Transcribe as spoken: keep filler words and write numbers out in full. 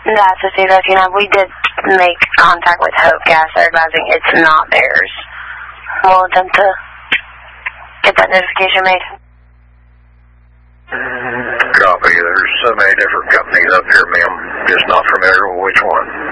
That's a C thirteen. We did make contact with Hope Gas. They're advising it's not theirs. We'll attempt to get that notification made. Copy. There's so many different companies up here, ma'am. Just not familiar with which one.